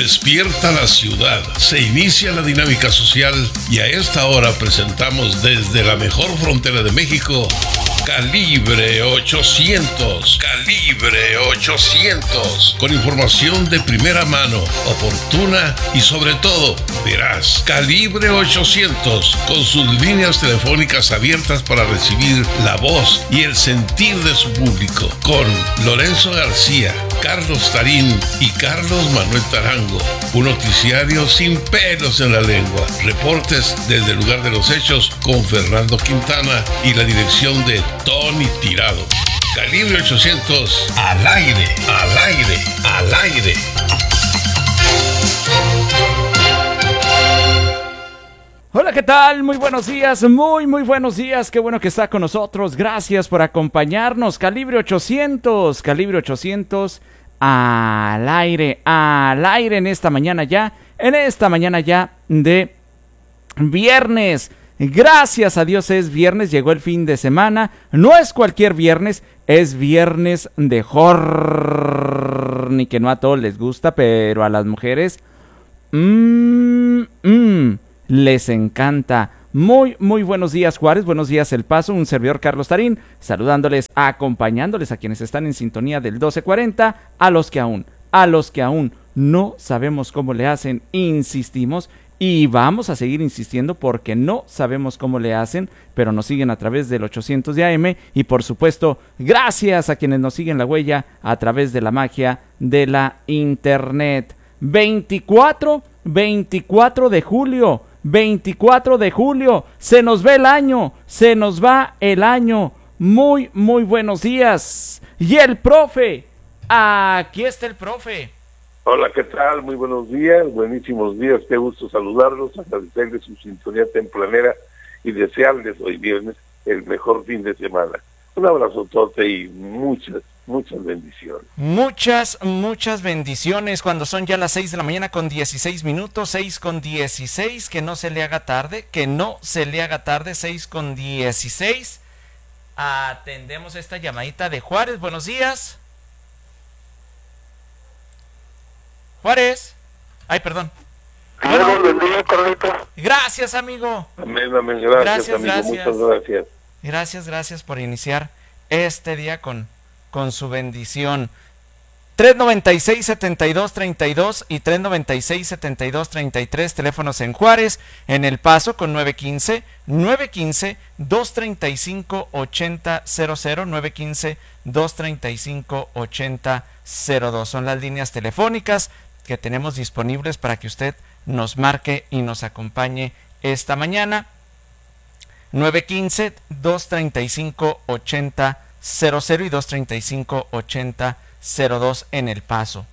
Despierta la ciudad, se inicia la dinámica social y a esta hora presentamos desde la mejor frontera de México, Calibre 800. Calibre 800. Con información de primera mano, oportuna y sobre todo veraz. Calibre 800. Con sus líneas telefónicas abiertas para recibir la voz y el sentir de su público. Con Lorenzo García, Carlos Tarín y Carlos Manuel Tarango. Un noticiario sin pelos en la lengua. Reportes desde el lugar de los hechos con Fernando Quintana y la dirección de Tony Tirado. Calibre 800, al aire, al aire, al aire. Hola, ¿qué tal? Muy buenos días, muy buenos días. Qué bueno que está con nosotros. Gracias por acompañarnos. Calibre 800, Calibre 800, al aire en esta mañana ya de viernes. Gracias a Dios es viernes, llegó el fin de semana. No es cualquier viernes, es viernes de horny, que no a todos les gusta, pero a las mujeres les encanta. Muy buenos días, Juárez, buenos días, El Paso, un servidor Carlos Tarín, saludándoles, acompañándoles a quienes están en sintonía del 1240, a los que aún no sabemos cómo le hacen, insistimos. Y vamos a seguir insistiendo porque no sabemos cómo le hacen, pero nos siguen a través del 800 de AM y por supuesto, gracias a quienes nos siguen la huella a través de la magia de la internet. 24 de julio, se nos va el año, muy buenos días. Y el profe, aquí está el profe. Hola, ¿qué tal? Muy buenos días, buenísimos días, qué gusto saludarlos, agradecerles su sintonía tempranera y desearles hoy viernes el mejor fin de semana. Un abrazotote y muchas bendiciones. Muchas bendiciones cuando son ya las 6 de la mañana con 16 minutos, 6:16, que no se le haga tarde, 6:16. Atendemos esta llamadita de Juárez, buenos días. Juárez. Ay, perdón. Bueno, bendiga, Carlito. Gracias, amigo. Amén, gracias, amigo. Muchas gracias. Gracias por iniciar este día con su bendición. 396-7232 y 396-7233, teléfonos en Juárez, en El Paso con 915-235-8000, 915-235-8002. Son las líneas telefónicas que tenemos disponibles para que usted nos marque y nos acompañe esta mañana. 915-235-8000 y 235-8002 en El Paso.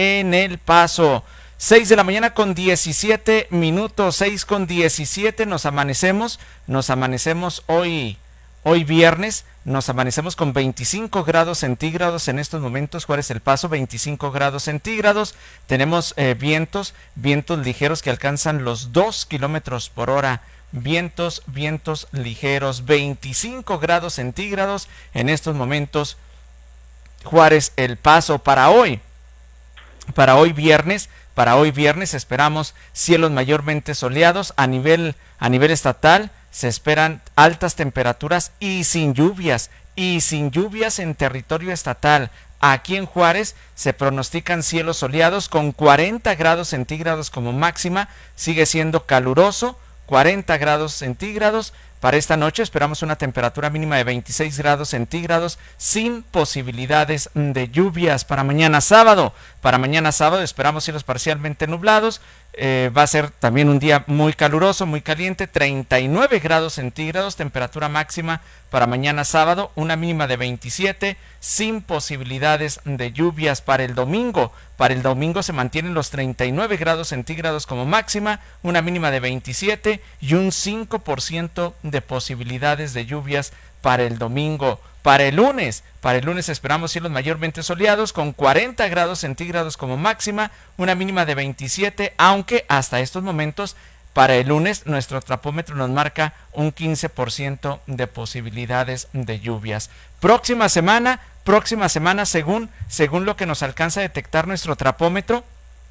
6 de la mañana con 17 minutos, 6:17, nos amanecemos hoy viernes, nos amanecemos con 25 grados centígrados en estos momentos. Juárez, El Paso, 25 grados centígrados. Tenemos vientos ligeros que alcanzan los 2 kilómetros por hora. Vientos ligeros, 25 grados centígrados en estos momentos. Juárez, El Paso. Para hoy viernes esperamos cielos mayormente soleados. A nivel estatal se esperan altas temperaturas y sin lluvias en territorio estatal. Aquí en Juárez se pronostican cielos soleados con 40 grados centígrados como máxima. Sigue siendo caluroso, 40 grados centígrados. Para esta noche esperamos una temperatura mínima de 26 grados centígrados sin posibilidades de lluvias. Para mañana sábado esperamos cielos parcialmente nublados. Va a ser también un día muy caluroso, muy caliente, 39 grados centígrados, temperatura máxima para mañana sábado, una mínima de 27, sin posibilidades de lluvias. Para el domingo se mantienen los 39 grados centígrados como máxima, una mínima de 27 y un 5% de posibilidades de lluvias para el domingo. Para el lunes esperamos cielos mayormente soleados con 40 grados centígrados como máxima, una mínima de 27, aunque hasta estos momentos para el lunes nuestro trapómetro nos marca un 15% de posibilidades de lluvias. Próxima semana según lo que nos alcanza a detectar nuestro trapómetro,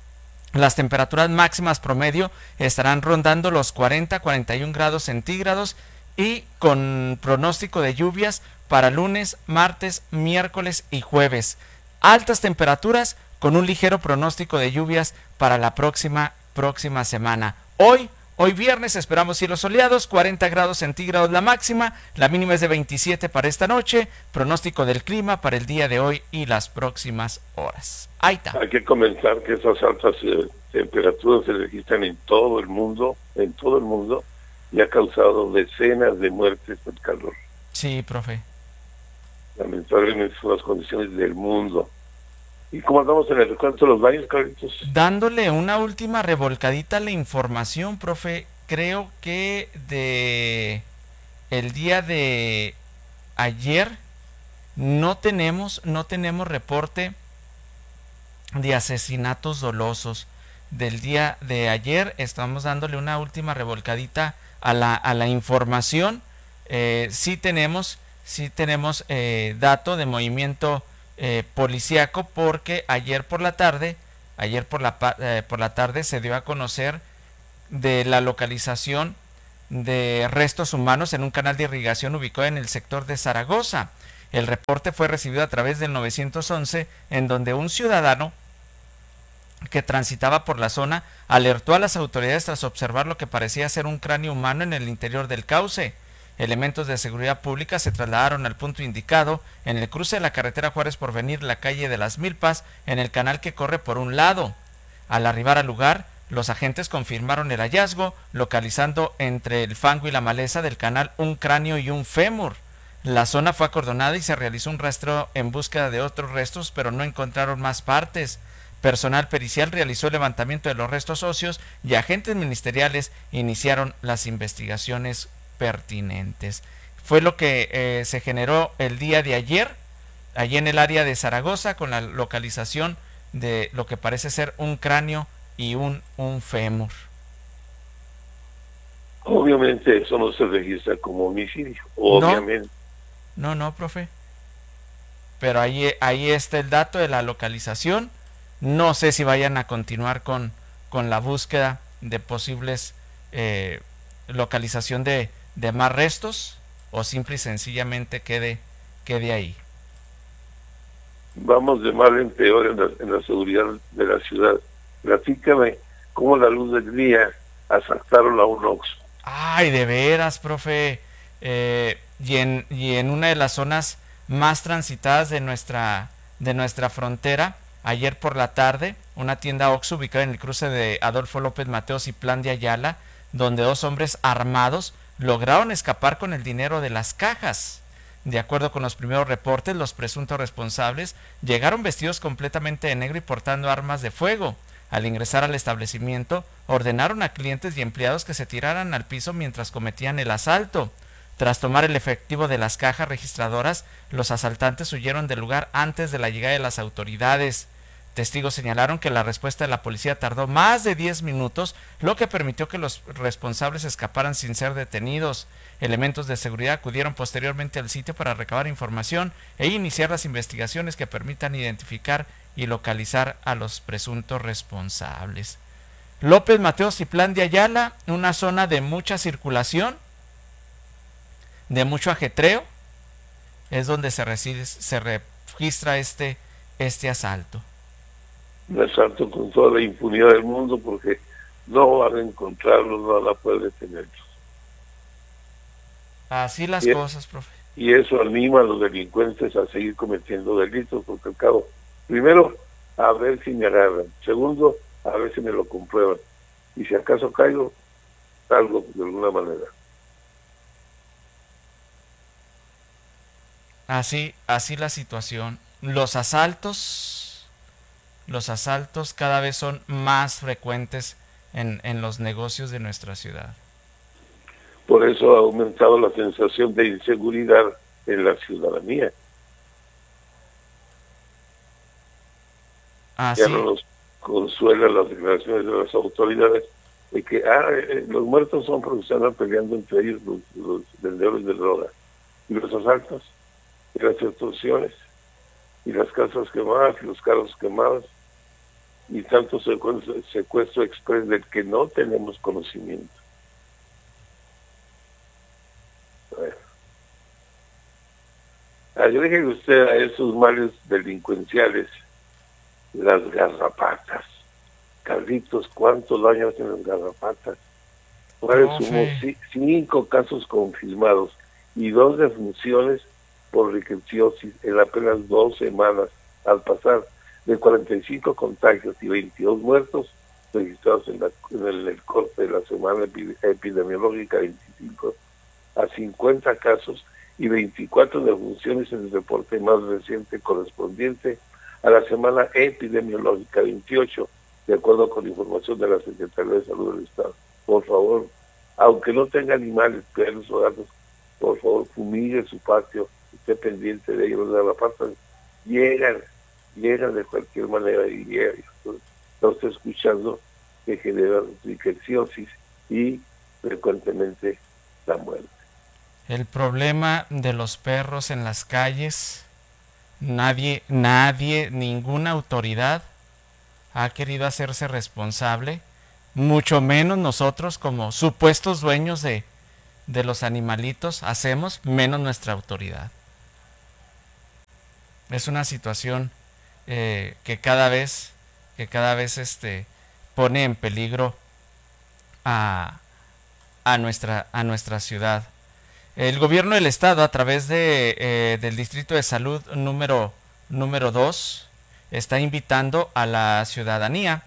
Las temperaturas máximas promedio estarán rondando los 40-41 grados centígrados y con pronóstico de lluvias para lunes, martes, miércoles y jueves. Altas temperaturas con un ligero pronóstico de lluvias para la próxima semana. Hoy viernes esperamos cielos soleados, 40 grados centígrados la máxima, la mínima es de 27 para esta noche, pronóstico del clima para el día de hoy y las próximas horas. Ahí está. Hay que comentar que esas altas temperaturas se registran en todo el mundo, y ha causado decenas de muertes por calor. Sí, profe. Lamentablemente son las condiciones del mundo. ¿Y cómo andamos en el recuento de los baños, Carlitos? Dándole una última revolcadita a la información, profe. Creo que de el día de ayer no tenemos reporte de asesinatos dolosos. Del día de ayer estamos dándole una última revolcadita a la información. Sí tenemos dato de movimiento policíaco, porque ayer por la tarde se dio a conocer de la localización de restos humanos en un canal de irrigación ubicado en el sector de Zaragoza. El reporte fue recibido a través del 911, en donde un ciudadano que transitaba por la zona alertó a las autoridades tras observar lo que parecía ser un cráneo humano en el interior del cauce. Elementos de seguridad pública se trasladaron al punto indicado en el cruce de la carretera Juárez Porvenir, la calle de las Milpas, en el canal que corre por un lado. Al arribar al lugar, los agentes confirmaron el hallazgo, localizando entre el fango y la maleza del canal un cráneo y un fémur. La zona fue acordonada y se realizó un rastreo en búsqueda de otros restos, pero no encontraron más partes. Personal pericial realizó el levantamiento de los restos óseos y agentes ministeriales iniciaron las investigaciones pertinentes. Fue lo que se generó el día de ayer, allí en el área de Zaragoza, con la localización de lo que parece ser un cráneo y un fémur. Obviamente eso no se registra como homicidio, obviamente. No, profe. Pero ahí está el dato de la localización. No sé si vayan a continuar con la búsqueda de posibles localización de más restos, o simple y sencillamente quede ahí. Vamos de mal en peor en la seguridad de la ciudad. Platícame cómo la luz del día asaltaron a un Oxxo. Ay, de veras, profe. Y en una de las zonas más transitadas de nuestra frontera, ayer por la tarde, una tienda Oxxo ubicada en el cruce de Adolfo López Mateos y Plan de Ayala, donde dos hombres armados lograron escapar con el dinero de las cajas. De acuerdo con los primeros reportes, los presuntos responsables llegaron vestidos completamente de negro y portando armas de fuego. Al ingresar al establecimiento, ordenaron a clientes y empleados que se tiraran al piso mientras cometían el asalto. Tras tomar el efectivo de las cajas registradoras, los asaltantes huyeron del lugar antes de la llegada de las autoridades. Testigos señalaron que la respuesta de la policía tardó más de 10 minutos, lo que permitió que los responsables escaparan sin ser detenidos. Elementos de seguridad acudieron posteriormente al sitio para recabar información e iniciar las investigaciones que permitan identificar y localizar a los presuntos responsables. López Mateos y Plan de Ayala, una zona de mucha circulación, de mucho ajetreo, es donde se registra este asalto. Un asalto con toda la impunidad del mundo, porque no van a encontrarlos, no van a poder detenerlos. Así las cosas, profe. Y eso anima a los delincuentes a seguir cometiendo delitos, porque al cabo, primero, a ver si me agarran. Segundo, a ver si me lo comprueban. Y si acaso caigo, salgo de alguna manera. Así la situación. Los asaltos cada vez son más frecuentes en los negocios de nuestra ciudad. Por eso ha aumentado la sensación de inseguridad en la ciudadanía. Ya no nos consuelan las declaraciones de las autoridades de que los muertos son porque se andan peleando entre ellos los vendedores de droga. Y los asaltos, y las extorsiones, y las casas quemadas, y los carros quemados. y tanto secuestro express del que no tenemos conocimiento. Bueno. Agréguele usted a esos males delincuenciales las garrapatas. Carlitos, ¿cuánto daño hacen las garrapatas? Ahora sumó 5 casos confirmados y 2 defunciones por riqueciosis en apenas 2 semanas, al pasar de 45 contagios y 22 muertos registrados en el corte de la semana epidemiológica 25 a 50 casos y 24 defunciones en el reporte más reciente correspondiente a la semana epidemiológica 28, de acuerdo con información de la Secretaría de Salud del Estado. Por favor, aunque no tenga animales, perros o gatos, por favor, fumigue su patio, esté pendiente de ellos. Las garrapatas llegan de cualquier manera y lo está escuchando, que genera riqueciosis y frecuentemente la muerte. El problema de los perros en las calles, nadie, ninguna autoridad ha querido hacerse responsable, mucho menos nosotros como supuestos dueños de los animalitos hacemos, menos nuestra autoridad. Es una situación que cada vez pone en peligro a nuestra ciudad. El gobierno del estado, a través del Distrito de Salud número 2, está invitando a la ciudadanía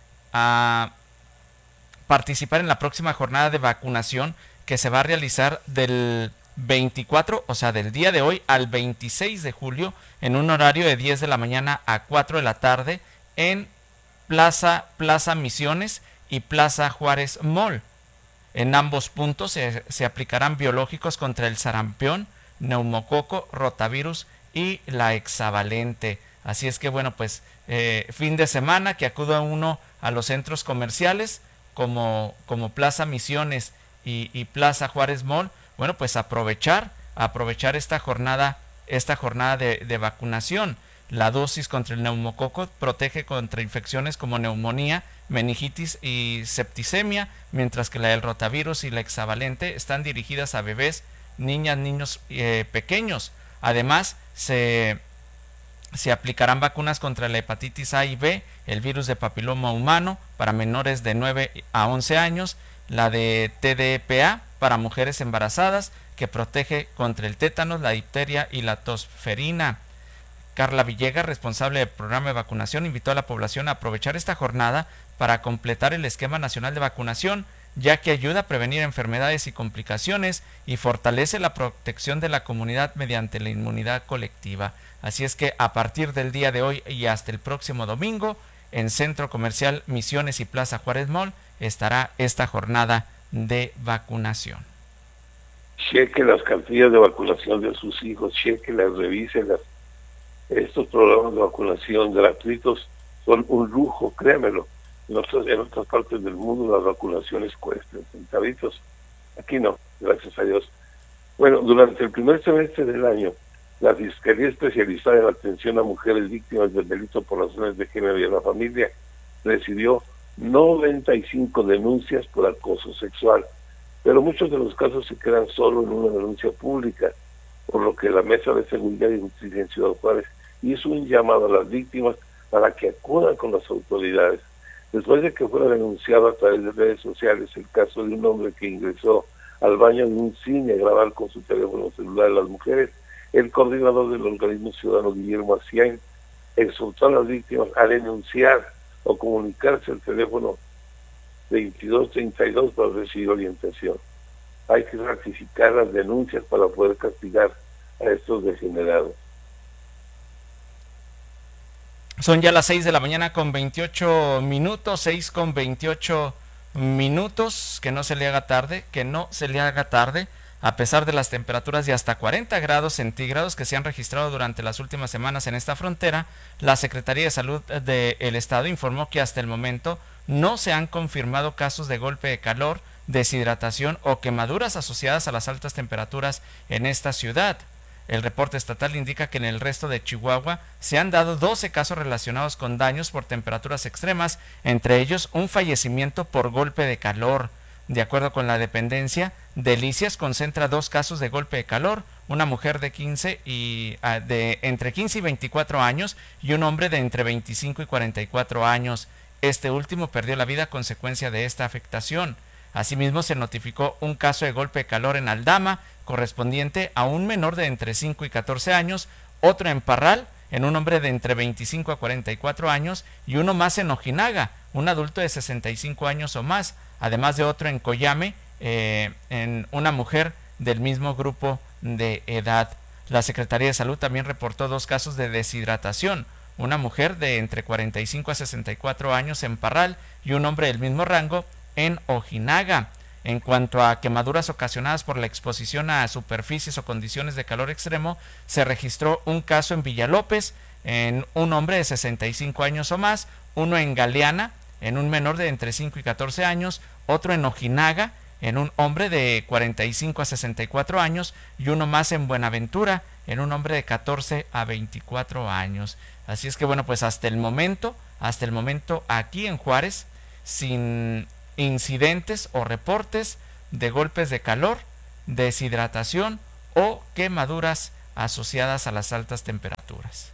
a participar en la próxima jornada de vacunación que se va a realizar del 24, o sea, del día de hoy al 26 de julio, en un horario de 10 de la mañana a 4 de la tarde en Plaza Misiones y Plaza Juárez Mall. En ambos puntos se aplicarán biológicos contra el sarampión, neumococo, rotavirus y la hexavalente. Así es que bueno, pues fin de semana que acuda uno a los centros comerciales como Plaza Misiones y Plaza Juárez Mall, bueno, pues aprovechar esta jornada de vacunación. La dosis contra el neumococo protege contra infecciones como neumonía, meningitis y septicemia, mientras que la del rotavirus y la hexavalente están dirigidas a bebés, niñas, niños pequeños. Además, se aplicarán vacunas contra la hepatitis A y B, el virus de papiloma humano para menores de 9 a 11 años, la de TDPA para mujeres embarazadas, que protege contra el tétanos, la difteria y la tosferina. Carla Villegas, responsable del programa de vacunación, invitó a la población a aprovechar esta jornada para completar el esquema nacional de vacunación, ya que ayuda a prevenir enfermedades y complicaciones y fortalece la protección de la comunidad mediante la inmunidad colectiva. Así es que a partir del día de hoy y hasta el próximo domingo, en Centro Comercial Misiones y Plaza Juárez Mall estará esta jornada de vacunación. Cheque las cartillas de vacunación de sus hijos, chequelas, revíselas. Estos programas de vacunación gratuitos son un lujo, créamelo. En otras partes del mundo las vacunaciones cuestan centavitos. Aquí no, gracias a Dios. Bueno, durante el primer semestre del año, la Fiscalía Especializada en Atención a Mujeres Víctimas del Delito por Razones de Género y a la Familia recibió 95 denuncias por acoso sexual, pero muchos de los casos se quedan solo en una denuncia pública, por lo que la Mesa de Seguridad y Justicia en Ciudad Juárez hizo un llamado a las víctimas para que acudan con las autoridades. Después de que fuera denunciado a través de redes sociales el caso de un hombre que ingresó al baño de un cine a grabar con su teléfono celular a las mujeres, el coordinador del organismo ciudadano, Guillermo Acián, exhortó a las víctimas a denunciar o comunicarse al teléfono 2232 para recibir orientación. Hay que ratificar las denuncias para poder castigar a estos degenerados. Son ya las 6 de la mañana con 28 minutos, 6 con 28 minutos, que no se le haga tarde, a pesar de las temperaturas de hasta 40 grados centígrados que se han registrado durante las últimas semanas en esta frontera. La Secretaría de Salud del Estado informó que hasta el momento no se han confirmado casos de golpe de calor, deshidratación o quemaduras asociadas a las altas temperaturas en esta ciudad. El reporte estatal indica que en el resto de Chihuahua se han dado 12 casos relacionados con daños por temperaturas extremas, entre ellos un fallecimiento por golpe de calor. De acuerdo con la dependencia, Delicias concentra 2 casos de golpe de calor, una mujer de entre 15 y 24 años y un hombre de entre 25 y 44 años. Este último perdió la vida a consecuencia de esta afectación. Asimismo, se notificó un caso de golpe de calor en Aldama, correspondiente a un menor de entre 5 y 14 años, otro en Parral, en un hombre de entre 25 a 44 años, y uno más en Ojinaga, un adulto de 65 años o más, además de otro en Coyame, en una mujer del mismo grupo de edad. La Secretaría de Salud también reportó 2 casos de deshidratación, una mujer de entre 45 a 64 años en Parral y un hombre del mismo rango en Ojinaga. En cuanto a quemaduras ocasionadas por la exposición a superficies o condiciones de calor extremo, se registró un caso en Villalópez, en un hombre de 65 años o más, uno en Galeana, en un menor de entre 5 y 14 años, otro en Ojinaga, en un hombre de 45 a 64 años, y uno más en Buenaventura, en un hombre de 14 a 24 años. Así es que bueno, pues hasta el momento aquí en Juárez, sin incidentes o reportes de golpes de calor, deshidratación o quemaduras asociadas a las altas temperaturas.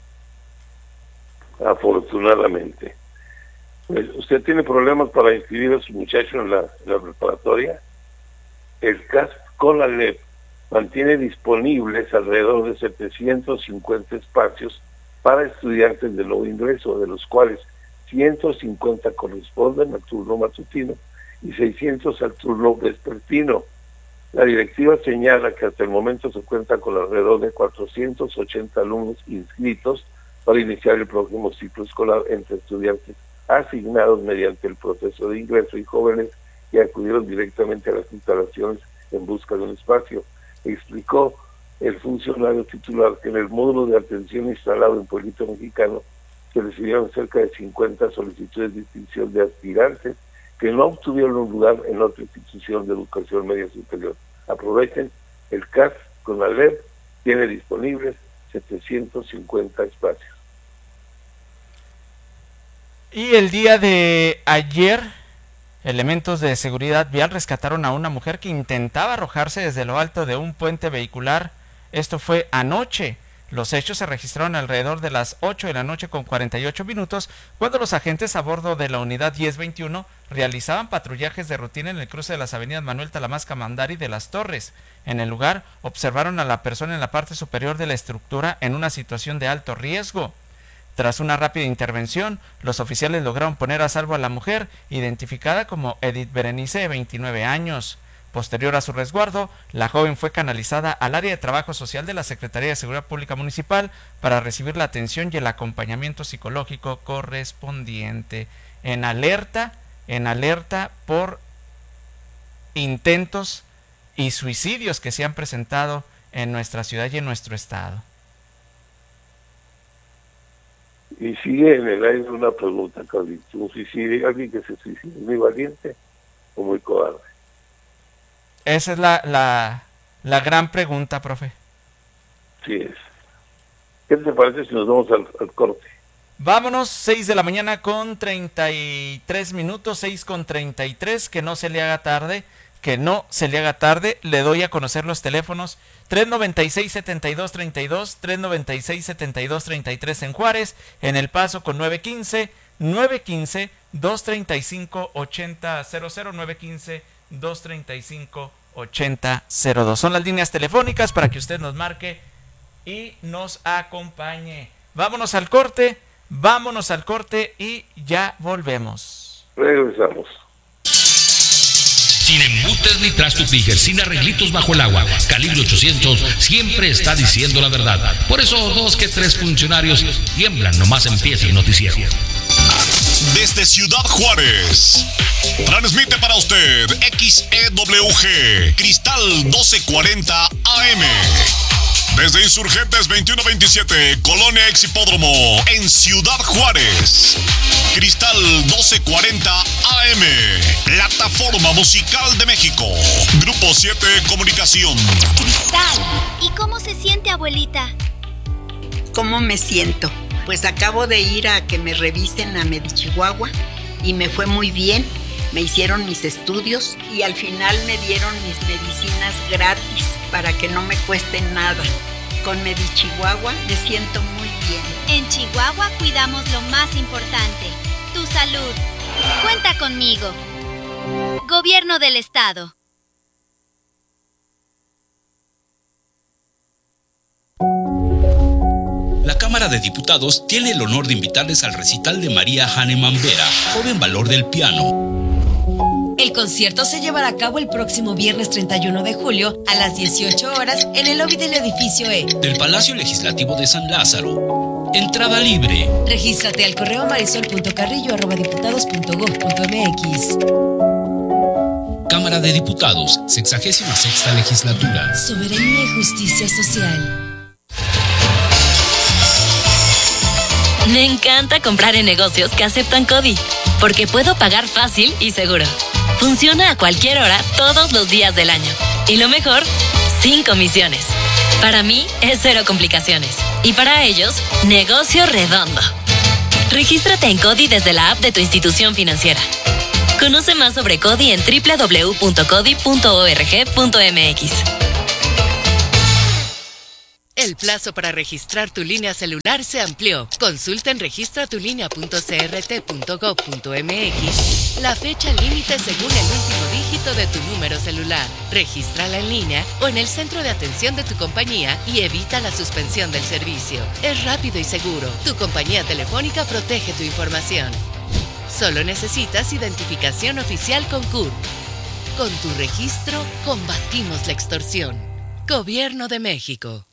Afortunadamente. Pues, ¿usted tiene problemas para inscribir a su muchacho en la preparatoria? El CAS CONALEP mantiene disponibles alrededor de 750 espacios para estudiantes de nuevo ingreso, de los cuales 150 corresponden al turno matutino y 600 al turno vespertino. La directiva señala que hasta el momento se cuenta con alrededor de 480 alumnos inscritos para iniciar el próximo ciclo escolar entre estudiantes asignados mediante el proceso de ingreso y jóvenes que acudieron directamente a las instalaciones en busca de un espacio. Explicó el funcionario titular que en el módulo de atención instalado en Pueblito Mexicano se recibieron cerca de 50 solicitudes de inscripción de aspirantes que no obtuvieron un lugar en otra institución de educación media superior. Aprovechen, el CAS CONALEP tiene disponibles 750 espacios. Y el día de ayer, elementos de seguridad vial rescataron a una mujer que intentaba arrojarse desde lo alto de un puente vehicular. Esto fue anoche. Los hechos se registraron alrededor de las 8 de la noche con 48 minutos, cuando los agentes a bordo de la unidad 1021 realizaban patrullajes de rutina en el cruce de las avenidas Manuel Talamasca Mandari de Las Torres. En el lugar, observaron a la persona en la parte superior de la estructura en una situación de alto riesgo. Tras una rápida intervención, los oficiales lograron poner a salvo a la mujer, identificada como Edith Berenice, de 29 años. Posterior a su resguardo, la joven fue canalizada al área de trabajo social de la Secretaría de Seguridad Pública Municipal para recibir la atención y el acompañamiento psicológico correspondiente. En alerta por intentos y suicidios que se han presentado en nuestra ciudad y en nuestro estado. Y sigue en el aire una pregunta, Carlito. ¿Un suicidio, alguien que se suicida, es muy valiente o muy cobarde? Esa es la gran pregunta, profe. Sí es. ¿Qué te parece si nos vamos al corte? Vámonos, 6 de la mañana con 33 minutos, 6:33, que no se le haga tarde, le doy a conocer los teléfonos: 396-7232, 396-7233 en Juárez, en El Paso con 915-235-8000, 915-235-8002. Son las líneas telefónicas para que usted nos marque y nos acompañe. Vámonos al corte y ya volvemos. Regresamos. Sin embutes ni trastupillas, sin arreglitos bajo el agua, Calibre 800 siempre está diciendo la verdad. Por eso 2 que 3 funcionarios tiemblan nomás empieza el noticiero. Desde Ciudad Juárez, transmite para usted XEWG Cristal 1240 AM. Desde Insurgentes 2127, Colonia Exhipódromo, en Ciudad Juárez. Cristal 1240 AM, Plataforma Musical de México. Grupo 7 Comunicación. Cristal, ¿y cómo se siente, abuelita? ¿Cómo me siento? Pues acabo de ir a que me revisen a Medichihuahua y me fue muy bien. Me hicieron mis estudios y al final me dieron mis medicinas gratis para que no me cueste nada. Con Medichihuahua me siento muy bien. En Chihuahua cuidamos lo más importante, tu salud. Cuenta conmigo. Gobierno del Estado. La Cámara de Diputados tiene el honor de invitarles al recital de María Hahnemann Vera, joven valor del piano. El concierto se llevará a cabo el próximo viernes 31 de julio a las 18 horas en el lobby del edificio E del Palacio Legislativo de San Lázaro. Entrada libre. Regístrate al correo marisol.carrillo@diputados.gov.mx. Cámara de Diputados, 66ª Legislatura. Soberanía y justicia social. Me encanta comprar en negocios que aceptan CODI, porque puedo pagar fácil y seguro. Funciona a cualquier hora, todos los días del año. Y lo mejor, sin comisiones. Para mí, es cero complicaciones. Y para ellos, negocio redondo. Regístrate en CODI desde la app de tu institución financiera. Conoce más sobre CODI en www.codi.org.mx. El plazo para registrar tu línea celular se amplió. Consulta en registratulinea.crt.gov.mx la fecha límite según el último dígito de tu número celular. Regístrala en línea o en el centro de atención de tu compañía y evita la suspensión del servicio. Es rápido y seguro. Tu compañía telefónica protege tu información. Solo necesitas identificación oficial con CURP. Con tu registro, combatimos la extorsión. Gobierno de México.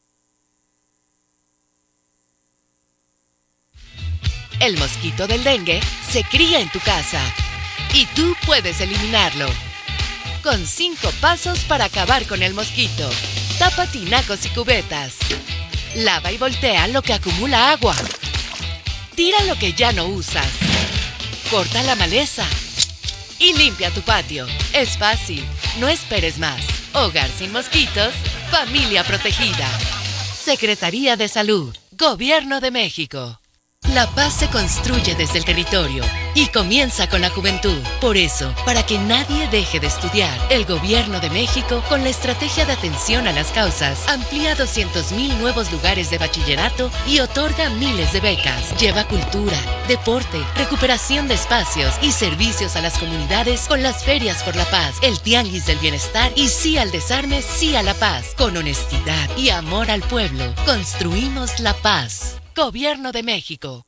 El mosquito del dengue se cría en tu casa y tú puedes eliminarlo. Con 5 pasos para acabar con el mosquito. Tapa tinacos y cubetas. Lava y voltea lo que acumula agua. Tira lo que ya no usas. Corta la maleza. Y limpia tu patio. Es fácil. No esperes más. Hogar sin mosquitos. Familia protegida. Secretaría de Salud. Gobierno de México. La paz se construye desde el territorio y comienza con la juventud. Por eso, para que nadie deje de estudiar, el Gobierno de México, con la estrategia de atención a las causas, amplía 200,000 nuevos lugares de bachillerato y otorga miles de becas. Lleva cultura, deporte, recuperación de espacios y servicios a las comunidades con las ferias por la paz, el tianguis del bienestar y sí al desarme, sí a la paz. Con honestidad y amor al pueblo, construimos la paz. Gobierno de México.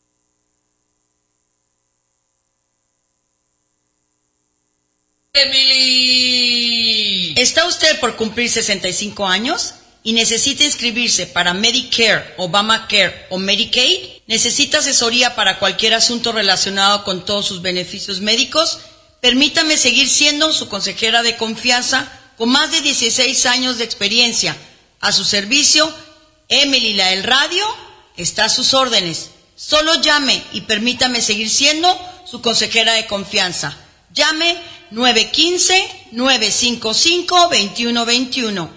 ¡Emily! ¿Está usted por cumplir 65 años y necesita inscribirse para Medicare, Obamacare o Medicaid? ¿Necesita asesoría para cualquier asunto relacionado con todos sus beneficios médicos? Permítame seguir siendo su consejera de confianza con más de 16 años de experiencia. A su servicio, Emily la del radio está a sus órdenes. Solo llame y permítame seguir siendo su consejera de confianza. Llame 915-955-2121.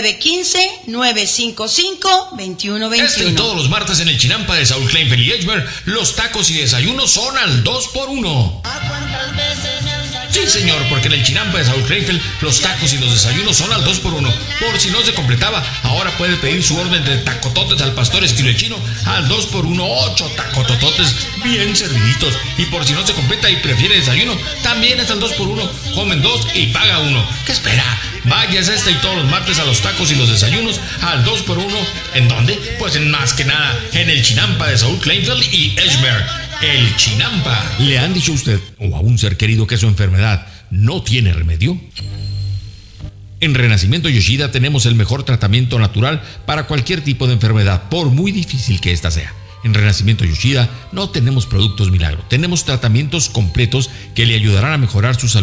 915-955-2121. Este y todos los martes en el Chinampa de Saúl Kleinfeld y Edgemer, los tacos y desayunos son al 2x1. Sí, señor, porque en el Chinampa de Saúl Kleinfeld los tacos y los desayunos son al 2x1. Por si no se completaba, ahora puede pedir su orden de tacototes al pastor estilo chino al 2x1, 8 tacotototes bien serviditos. Y por si no se completa y prefiere desayuno, también es al 2x1. Comen 2 y paga 1. ¿Qué espera? Váyase este y todos los martes a los tacos y los desayunos al 2x1. ¿En dónde? Pues en más que nada en el Chinampa de Saúl Kleinfeld y Edgemer. El Chinampa. ¿Le han dicho a usted o a un ser querido que su enfermedad no tiene remedio? En Renacimiento Yoshida tenemos el mejor tratamiento natural para cualquier tipo de enfermedad, por muy difícil que ésta sea. En Renacimiento Yoshida no tenemos productos milagro, tenemos tratamientos completos que le ayudarán a mejorar su salud.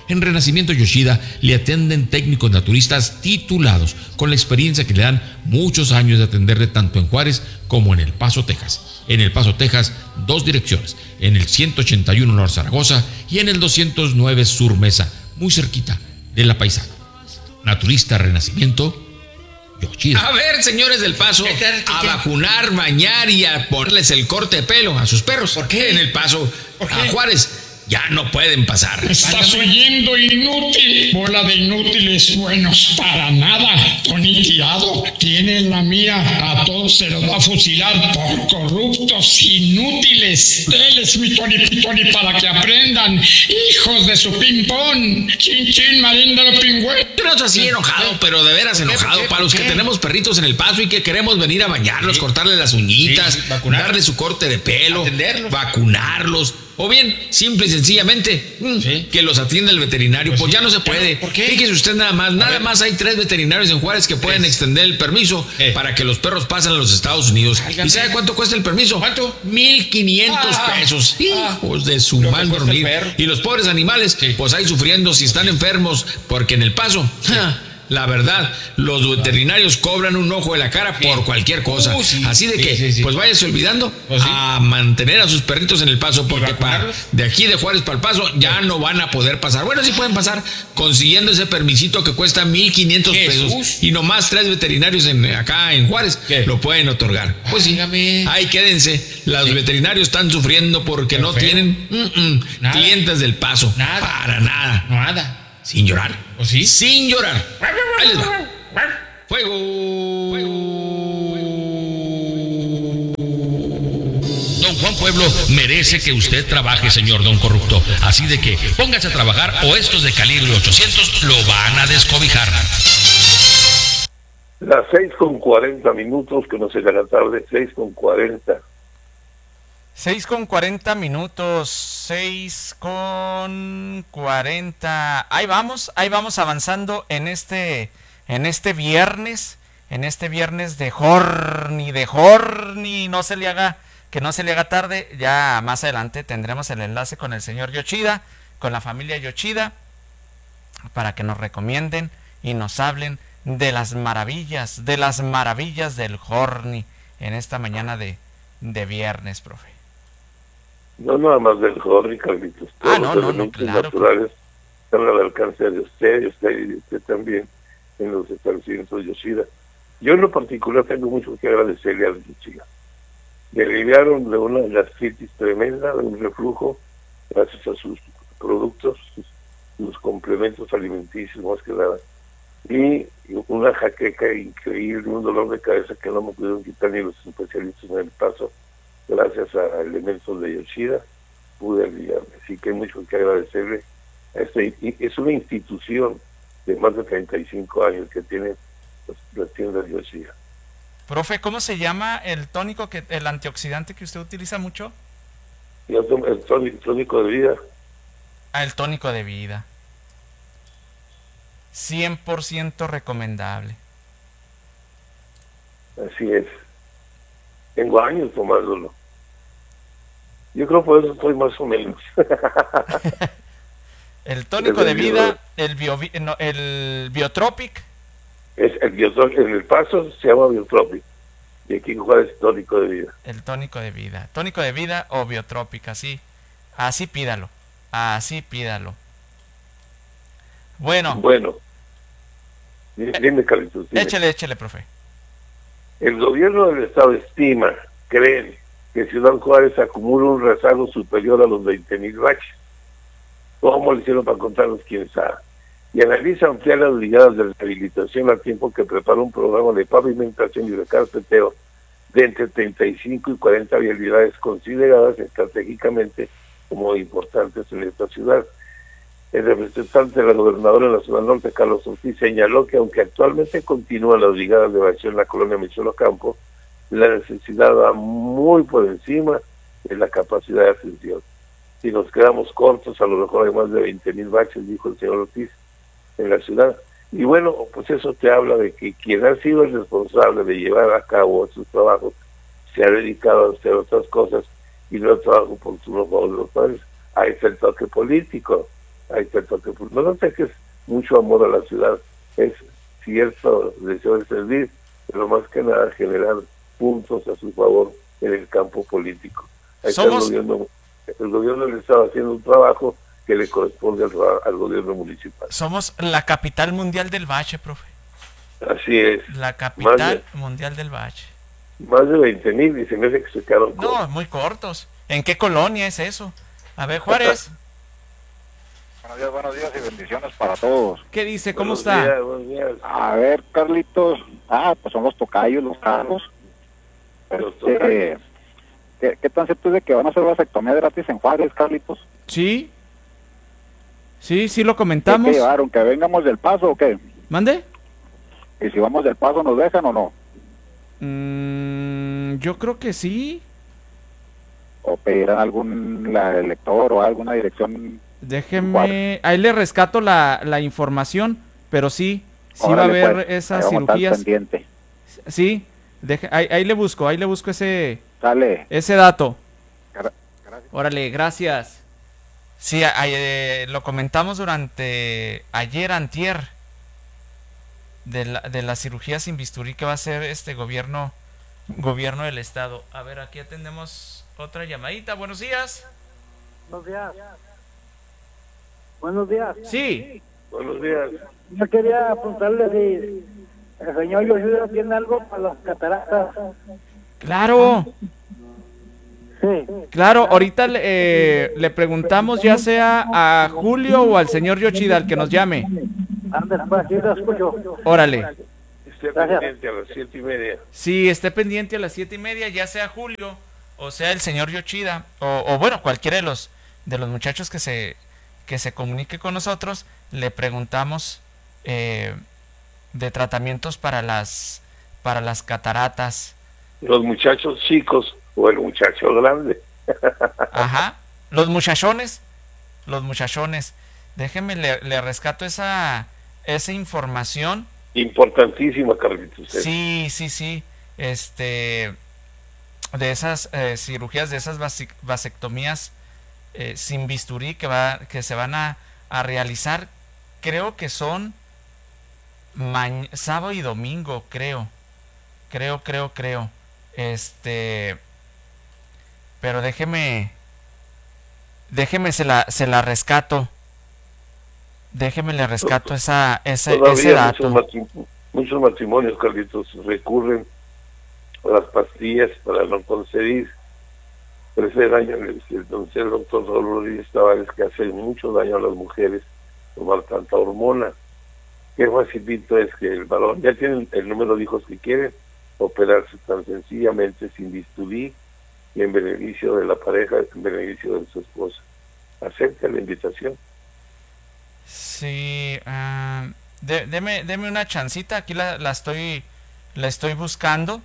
En Renacimiento Yoshida le atienden técnicos naturistas titulados con la experiencia que le dan muchos años de atenderle tanto en Juárez como en El Paso, Texas. En El Paso, Texas, 2 direcciones, en el 181 North Zaragoza y en el 209 Sur Mesa, muy cerquita de La Paisana. Naturista Renacimiento Yoshida. A ver, señores del Paso, a vacunar, bañar y a ponerles el corte de pelo a sus perros. ¿Por qué? En El Paso, a Juárez, ya no pueden pasar. Estás oyendo, inútil. Bola de inútiles buenos para nada. Tony Tirado tiene en la mira. A todos se los va a fusilar por corruptos, inútiles. Teles, mi Tony, para que aprendan. Hijos de su ping-pong. Chin, chin, maríndalo, pingüe. Yo no estoy así enojado, pero de veras enojado. Para los que tenemos perritos en El Paso y que queremos venir a bañarlos, cortarles las uñitas, darle su corte de pelo, vacunarlos. O bien, simple y sencillamente, que los atienda el veterinario. Pues ya no se puede. ¿Por qué? Fíjese usted nada más hay 3 veterinarios en Juárez que pueden extender el permiso para que los perros pasen a los Estados Unidos. ¿Y sabe cuánto cuesta el permiso? ¿Cuánto? 1,500 pesos. Hijos de su mal dormir. Y los pobres animales, pues ahí sufriendo si están enfermos, porque en El Paso... La verdad, los veterinarios cobran un ojo de la cara por cualquier cosa. Así de que, pues váyase olvidando a mantener a sus perritos en El Paso, porque de aquí de Juárez para El Paso ya no van a poder pasar. Bueno, sí pueden pasar consiguiendo ese permisito que cuesta 1,500 pesos. Y nomás 3 veterinarios acá en Juárez lo pueden otorgar. Pues sí, ahí quédense. Los veterinarios están sufriendo porque no tienen clientes del Paso. Para nada. Nada. Sin llorar. ¿O sí? Sin llorar. Ahí les va. Fuego. Don Juan Pueblo merece que usted trabaje, señor Don Corrupto. Así de que póngase a trabajar o estos de calibre 800 lo van a descobijar. Las 6:40, que no se la tarde, 6:40. 6:40, 6:40. Ahí vamos avanzando en este viernes, de Horny, no se le haga tarde. Ya más adelante tendremos el enlace con el señor Yoshida, con la familia Yoshida, para que nos recomienden y nos hablen de las maravillas del Horny en esta mañana de viernes, profe. No nada más del Horny, Carlitos. Todos los elementos naturales están al alcance de usted y usted también en los establecimientos Yoshida. Yo en lo particular tengo mucho que agradecerle a Yoshida. Me aliviaron de una gastritis tremenda, de un reflujo, gracias a sus productos, sus complementos alimenticios más que nada. Y una jaqueca increíble, un dolor de cabeza que no me pudieron quitar ni los especialistas en El Paso. Gracias a elementos de Yoshida pude aliviarme. Así que hay mucho que agradecerle. Es una institución de más de 35 años que tiene las tiendas Yoshida. Profe, ¿cómo se llama el tónico, el antioxidante que usted utiliza mucho? El tónico de vida. El tónico de vida. 100% recomendable. Así es. Tengo años tomándolo. Yo creo por eso estoy más o menos. El tónico de vida, el Biotropic. Es el Biotropic, en El Paso se llama Biotropic. Y aquí en Juárez es tónico de vida. El tónico de vida. Tónico de vida o Biotropic, así pídalo. Bueno. Dime, Carlitos. Échale, profe. El gobierno del estado creen que Ciudad Juárez acumula un rezago superior a los 20,000 baches. ¿Cómo le hicieron para contarlos? Quién sabe. Y analiza ampliar las brigadas de rehabilitación al tiempo que prepara un programa de pavimentación y recarpeteo de entre 35 y 40 vialidades consideradas estratégicamente como importantes en esta ciudad. El representante de la gobernadora de la zona norte, Carlos Ortiz, señaló que aunque actualmente continúan las brigadas de evasión en la colonia Micholocampo, la necesidad va muy por encima de la capacidad de atención. Si nos quedamos cortos, a lo mejor hay más de 20,000 baches, dijo el señor Ortiz, en la ciudad. Y bueno, pues eso te habla de que quien ha sido el responsable de llevar a cabo esos trabajos se ha dedicado a hacer otras cosas y no trabaja por turno de los padres. Ahí está el toque político. ahí está el toque. No noté que es mucho amor a la ciudad, es cierto deseo de servir, pero más que nada generar puntos a su favor en el campo político. Ahí está el gobierno le estaba haciendo un trabajo que le corresponde al gobierno municipal. Somos la capital mundial del bache, profe. Así es. La capital mundial del bache. Más de 20,000 y se me hace que se quedaron cortos. No, muy cortos. ¿En qué colonia es eso? A ver, Juárez. Buenos días y bendiciones para todos. ¿Qué dice? ¿Cómo está? Buenos días. A ver, Carlitos. Pues son los tocayos, los carros. ¿Qué tan cierto es de que van a hacer vasectomía gratis en Juárez, Carlitos? Sí. Sí, lo comentamos. ¿Qué llevaron? ¿Que vengamos del Paso o qué? ¿Mande? ¿Y si vamos del Paso nos dejan o no? Yo creo que sí. ¿O pedirán algún elector o alguna dirección? Déjeme, ahí le rescato la información, pero sí va a haber pues, esas cirugías. Sí, ahí le busco ese dato. Gracias. Órale, gracias. Sí, lo comentamos durante antier, de la cirugía sin bisturí que va a hacer este gobierno del estado. A ver, aquí atendemos otra llamadita. Buenos días. Buenos días. Sí. Buenos días. Yo quería apuntarle si el señor Yoshida tiene algo para las cataratas. Claro. Sí. Claro, ahorita le preguntamos ya sea a Julio o al señor Yoshida, al que nos llame. Órale. Esté pendiente a las 7:30. Sí, esté pendiente a las 7:30, ya sea Julio o sea el señor Yoshida o bueno, cualquiera de los muchachos que se comunique con nosotros. Le preguntamos de tratamientos para las cataratas. Los muchachos chicos o el muchacho grande. Ajá, los muchachones. Déjeme, le rescato esa información. Importantísima, Carlitos. Sí. De esas cirugías, de esas vasectomías sin bisturí que se van a realizar, creo que son sábado y domingo, creo. Pero déjeme se la rescato. Le rescato ese dato. Muchos matrimonios, Carlitos, recurren a las pastillas para no concebir. Pero ese daño, el doctor Raúl Rodríguez Tavares, que hace mucho daño a las mujeres tomar tanta hormona. Qué facilito es que el varón ya tiene el número de hijos que quiere operarse tan sencillamente sin bisturí y en beneficio de la pareja, en beneficio de su esposa. Acepta la invitación. Sí, deme una chancita, aquí la estoy buscando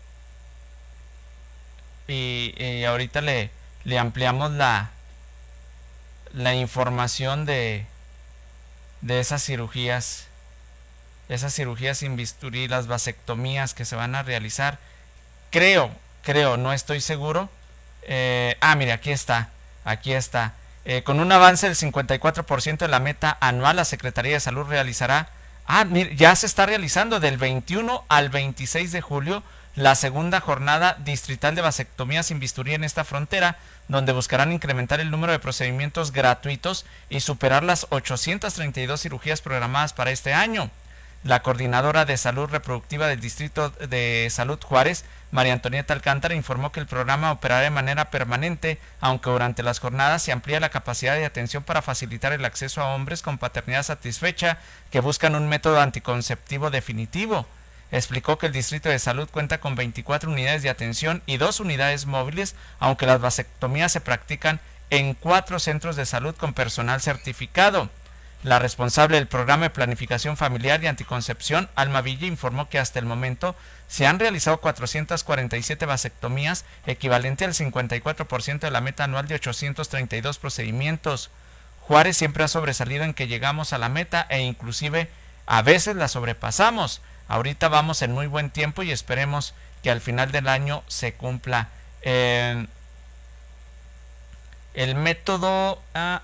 y ahorita le ampliamos la información de esas cirugías sin bisturí, las vasectomías que se van a realizar. Creo, no estoy seguro. Mire, aquí está. Con un avance del 54% de la meta anual, la Secretaría de Salud realizará, mire, ya se está realizando del 21 al 26 de julio la segunda jornada distrital de vasectomía sin bisturí en esta frontera, donde buscarán incrementar el número de procedimientos gratuitos y superar las 832 cirugías programadas para este año. La coordinadora de salud reproductiva del Distrito de Salud Juárez, María Antonieta Alcántara, informó que el programa operará de manera permanente, aunque durante las jornadas se amplía la capacidad de atención para facilitar el acceso a hombres con paternidad satisfecha que buscan un método anticonceptivo definitivo. Explicó que el Distrito de Salud cuenta con 24 unidades de atención y 2 unidades móviles, aunque las vasectomías se practican en 4 centros de salud con personal certificado. La responsable del programa de planificación familiar y anticoncepción, Alma Villa, informó que hasta el momento se han realizado 447 vasectomías, equivalente al 54% de la meta anual de 832 procedimientos. Juárez siempre ha sobresalido en que llegamos a la meta e inclusive a veces la sobrepasamos. Ahorita vamos en muy buen tiempo y esperemos que al final del año se cumpla. El método,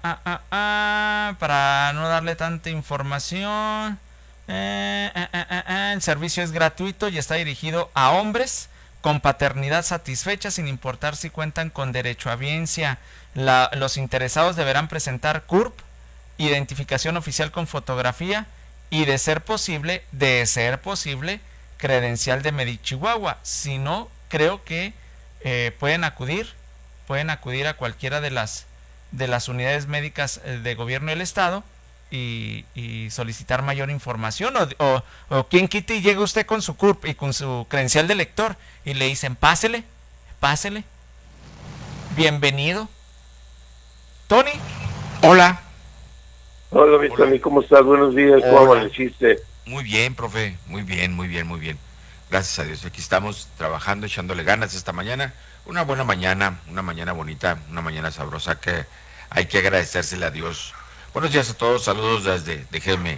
para no darle tanta información, el servicio es gratuito y está dirigido a hombres con paternidad satisfecha sin importar si cuentan con derecho a biencia. Los interesados deberán presentar CURP, identificación oficial con fotografía y de ser posible, credencial de Medichihuahua. Si no, creo que pueden acudir a cualquiera de las unidades médicas de gobierno del estado y solicitar mayor información, o quien quite y llegue usted con su CURP y con su credencial de lector y le dicen pásele, bienvenido. Tony, hola. Hola, mi Tony, ¿cómo estás? Buenos días, ¿cómo amaneciste? Muy bien, profe, muy bien. Gracias a Dios, aquí estamos trabajando, echándole ganas esta mañana. Una buena mañana, una mañana bonita, una mañana sabrosa que hay que agradecérsele a Dios. Buenos días a todos, saludos déjeme,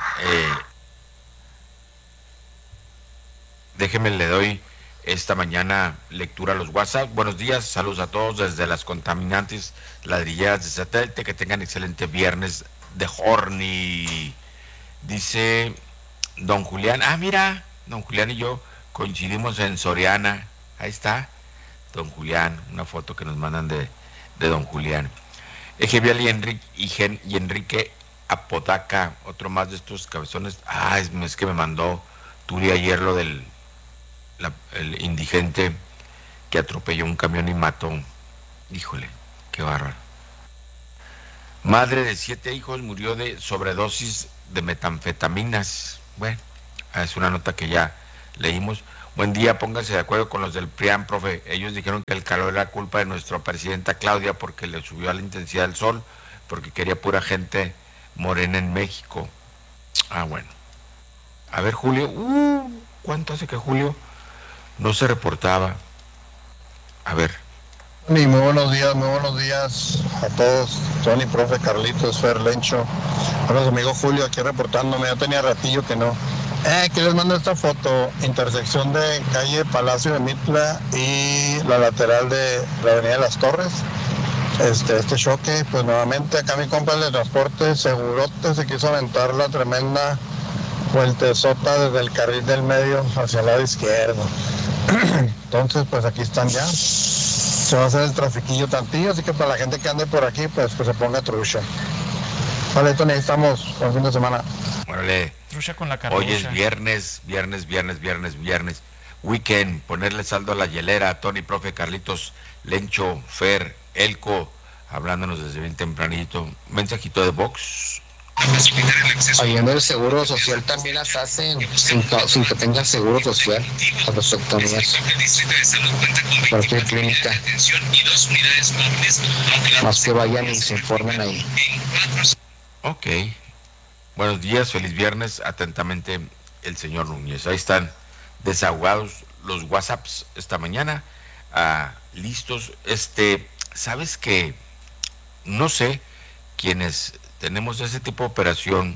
le doy esta mañana lectura a los WhatsApp. Buenos días, saludos a todos desde las contaminantes ladrilleras de satélite, que tengan excelente viernes de Horny. Dice don Julián, mira, don Julián y yo coincidimos en Soriana, ahí está, don Julián, una foto que nos mandan de don Julián. Ejevial y Enrique Apodaca, otro más de estos cabezones. Es que me mandó Turi ayer lo del el indigente que atropelló un camión y mató. Híjole, qué bárbaro. Madre de 7 hijos murió de sobredosis de metanfetaminas. Bueno, es una nota que ya leímos. Buen día, pónganse de acuerdo con los del PRIAN, profe. Ellos dijeron que el calor era culpa de nuestra presidenta Claudia porque le subió a la intensidad del sol, porque quería pura gente morena en México. Bueno. A ver, Julio. ¿Cuánto hace que Julio no se reportaba? A ver. Muy buenos días a todos. Tony, profe, Carlitos, Fer, Lencho. Hola, amigo Julio, aquí reportándome. Ya tenía ratillo que no. Aquí les mando esta foto, intersección de calle Palacio de Mitla y la lateral de la avenida de las Torres. Este choque, pues nuevamente acá mi compa el de transporte, segurote, se quiso aventar la tremenda vueltezota desde el carril del medio hacia el lado izquierdo. Entonces, pues aquí están ya. Se va a hacer el trafiquillo tantillo, así que para la gente que ande por aquí, pues que se ponga trucha. Vale, Tony, ahí estamos, buen fin de semana. Órale. Trucha con la carrocha. Hoy es viernes. Weekend, ponerle saldo a la hielera. Tony, profe, Carlitos, Lencho, Fer, Elco, hablándonos desde bien tempranito. Mensajito de Vox. Ahí en el Seguro Social también las hacen sin que tengas Seguro Social, las vasectomías. Cualquier clínica. Más que vayan y se informen ahí. Ok. Buenos días, feliz viernes. Atentamente, el señor Núñez. Ahí están desahogados los WhatsApps esta mañana. Listos. ¿Sabes qué? No sé, quienes tenemos ese tipo de operación,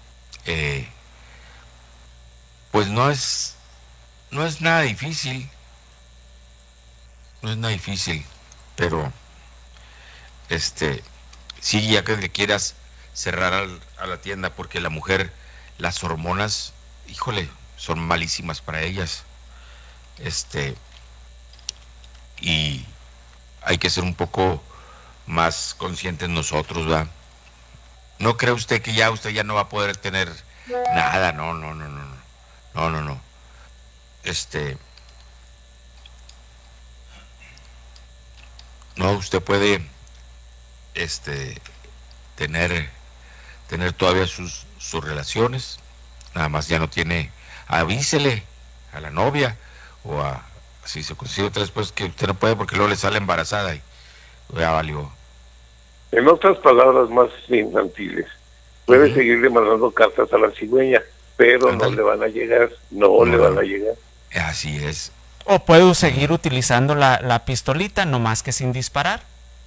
pues no es nada difícil. No es nada difícil, pero sí, ya que le quieras cerrar a la tienda, porque la mujer, las hormonas, híjole, son malísimas para ellas. Y hay que ser un poco más conscientes nosotros, ¿verdad? ¿No cree usted que usted ya no va a poder tener nada? No. No, usted puede tener todavía sus relaciones, nada más ya no tiene. Avísele a la novia o si se consigue otra después que usted no puede porque luego le sale embarazada y ya valió. En otras palabras más infantiles, puede seguirle mandando cartas a la cigüeña, pero no le van a llegar, le van a llegar. Así es. O puede seguir utilizando la pistolita, nomás que sin disparar.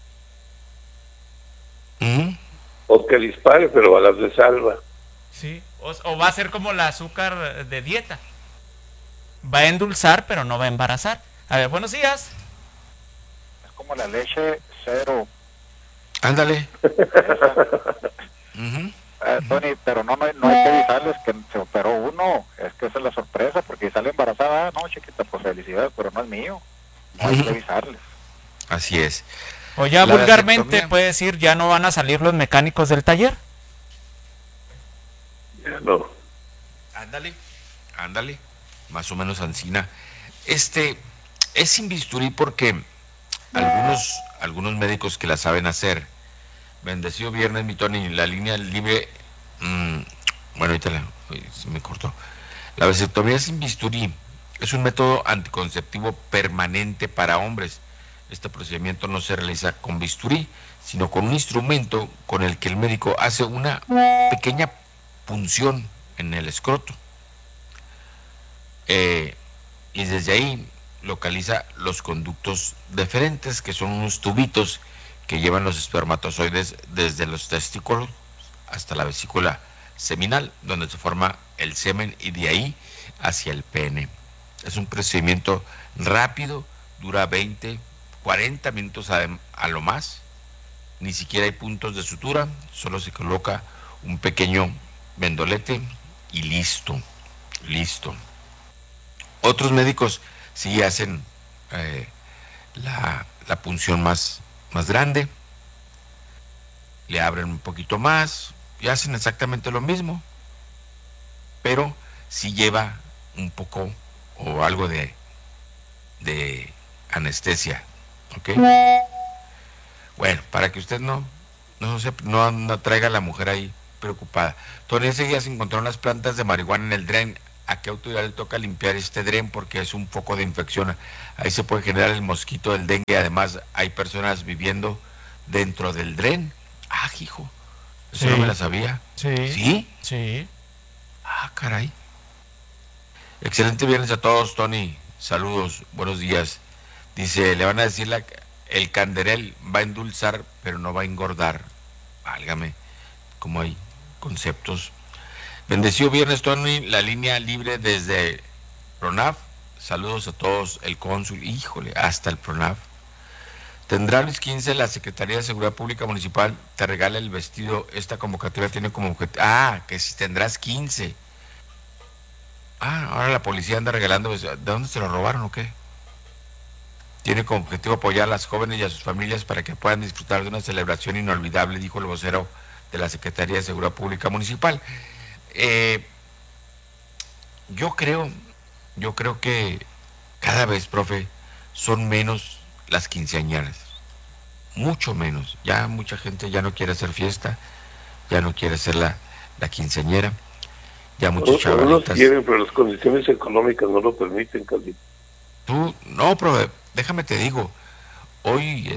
O que dispare, pero balas de salva. Sí, o va a ser como el azúcar de dieta. Va a endulzar, pero no va a embarazar. A ver, buenos días. Es como la leche cero. Ándale. Tony, pero no hay que avisarles que se operó uno, es que esa es la sorpresa, porque si sale embarazada, no, chiquita, pues felicidades, pero no es mío, no hay que avisarles. Así es. O ya vulgarmente puede decir, ya no van a salir los mecánicos del taller. Ya no. Ándale, más o menos ancina. Es sin bisturí porque algunos médicos que la saben hacer. Bendecido viernes, mi Tony, la línea libre, bueno, ahorita se me cortó. La vasectomía sin bisturí es un método anticonceptivo permanente para hombres. Este procedimiento no se realiza con bisturí, sino con un instrumento con el que el médico hace una pequeña punción en el escroto. Y desde ahí localiza los conductos deferentes, que son unos tubitos que llevan los espermatozoides desde los testículos hasta la vesícula seminal, donde se forma el semen, y de ahí hacia el pene. Es un procedimiento rápido, dura 20, 40 minutos a lo más. Ni siquiera hay puntos de sutura, solo se coloca un pequeño vendolete y listo. Otros médicos sí hacen la punción más grande, le abren un poquito más y hacen exactamente lo mismo, pero sí lleva un poco o algo de anestesia, ¿ok? Bueno, para que usted no traiga a la mujer ahí preocupada. Tony, ese día se encontraron las plantas de marihuana en el dren. ¿A qué autoridad le toca limpiar este dren? Porque es un foco de infección. Ahí se puede generar el mosquito del dengue. Además, hay personas viviendo dentro del dren. Ah, hijo, eso no me la sabía. Sí. Ah, caray. Excelente viernes a todos, Tony. Saludos, buenos días. Dice, le van a decir el canderel va a endulzar, pero no va a engordar. Válgame, como hay conceptos. Bendecido viernes, Tony, la línea libre desde PRONAF. Saludos a todos, el cónsul, híjole, hasta el PRONAF. Tendrá Luis 15, la Secretaría de Seguridad Pública Municipal te regala el vestido. Esta convocatoria tiene como objetivo, que si tendrás 15. Ahora la policía anda regalando, ¿de dónde se lo robaron o qué? Tiene como objetivo apoyar a las jóvenes y a sus familias para que puedan disfrutar de una celebración inolvidable, dijo el vocero de la Secretaría de Seguridad Pública Municipal. Yo creo que cada vez, profe, son menos las quinceañeras, mucho menos. Ya mucha gente ya no quiere hacer fiesta, ya no quiere ser la quinceañera, ya muchos chavalitas. No quieren, pero las condiciones económicas no lo permiten, Carlito. No, profe, déjame te digo, hoy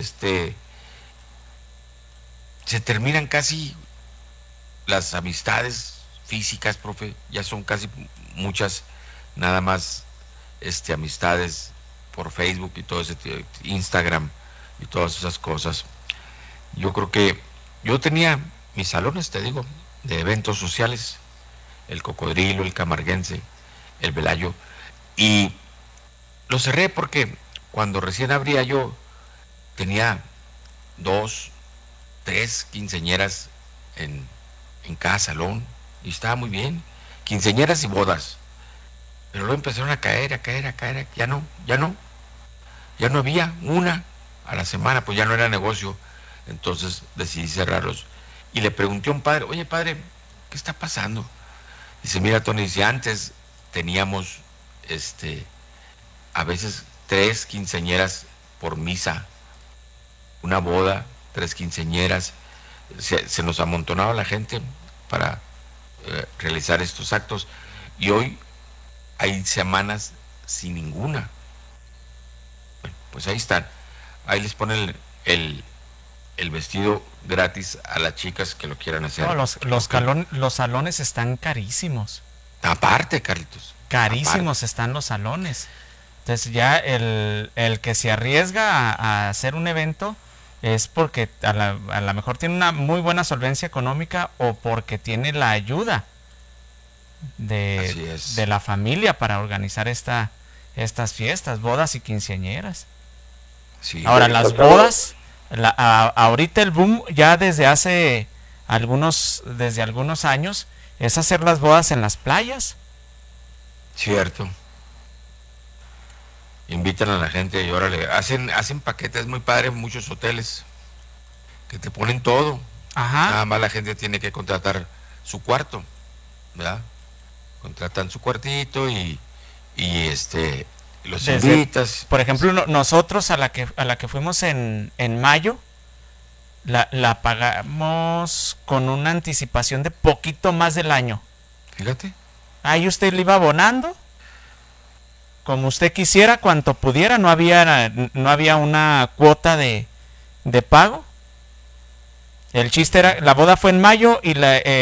se terminan casi las amistades físicas, profe, ya son casi muchas, nada más amistades por Facebook y todo ese, Instagram y todas esas cosas. Yo creo que yo tenía mis salones, te digo, de eventos sociales, el Cocodrilo, el Camarguense, el Velayo, y lo cerré porque cuando recién abría yo tenía 2, 3 quinceañeras en cada salón, y estaba muy bien, quinceañeras y bodas, pero luego empezaron a caer, ya no había una a la semana, pues ya no era negocio, entonces decidí cerrarlos, y le pregunté a un padre, oye padre, ¿qué está pasando? Dice, mira Tony, dice, antes teníamos a veces 3 quinceañeras por misa, una boda, 3 quinceañeras, se nos amontonaba la gente para realizar estos actos, y hoy hay semanas sin ninguna. Bueno, pues ahí están, ahí les ponen el vestido gratis a las chicas que lo quieran hacer. No, los salones están carísimos. Aparte, Carlitos. Carísimos están los salones. Entonces ya el que se arriesga a hacer un evento es porque a la mejor tiene una muy buena solvencia económica, o porque tiene la ayuda de la familia para organizar estas fiestas, bodas y quinceañeras. Sí. Ahora, las bodas Ahorita el boom ya desde algunos años es hacer las bodas en las playas. Cierto. Invitan a la gente y órale, hacen paquetes muy padres, muchos hoteles que te ponen todo. Ajá. Nada más la gente tiene que contratar su cuarto, ¿verdad? Contratan su cuartito y los invitas. Por ejemplo, nosotros a la que fuimos en mayo, la pagamos con una anticipación de poquito más del año. Fíjate. Ahí usted le iba abonando como usted quisiera, cuanto pudiera, no había una cuota de pago. El chiste era, la boda fue en mayo y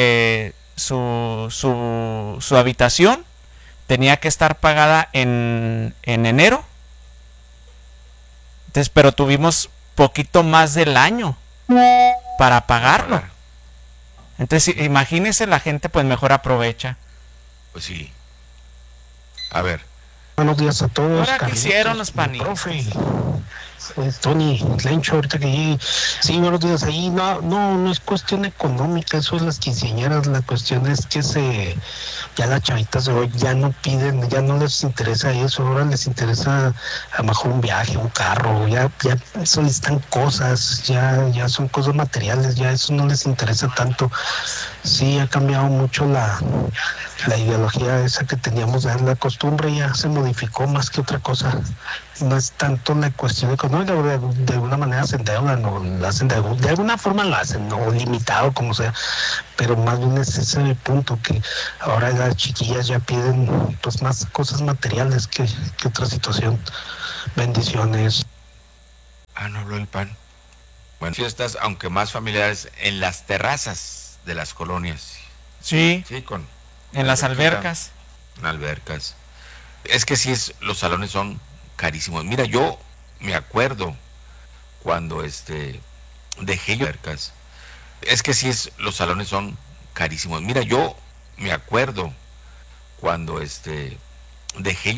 su habitación tenía que estar pagada en enero. Entonces, pero tuvimos poquito más del año para pagarlo. Entonces, imagínese, la gente pues mejor aprovecha. Pues sí. A ver. Buenos días a todos. Ahora que hicieron los panistas. Tony, Lencho, ahorita que llegue. Sí, buenos días. Ahí no es cuestión económica, eso es las quinceañeras. La cuestión es que ya las chavitas de hoy ya no piden, ya no les interesa eso, ahora les interesa a lo mejor un viaje, un carro, ya solicitan cosas, ya son cosas materiales, ya eso no les interesa tanto. Sí, ha cambiado mucho la ideología esa que teníamos, la costumbre ya se modificó más que otra cosa. No es tanto la cuestión económica, de alguna manera se endeudan o lo hacen de alguna forma, lo hacen, o limitado, como sea, pero más bien es ese el punto, que ahora las chiquillas ya piden pues más cosas materiales que otra situación. Bendiciones. No habló el pan. Bueno, fiestas, aunque más familiares, en las terrazas de las colonias. Sí. Sí, en las albercas. En albercas. Es que sí, los salones son carísimos. Mira, yo me acuerdo cuando dejé yo albercas. Es que sí, los salones son carísimos. Mira, yo me acuerdo cuando dejé yo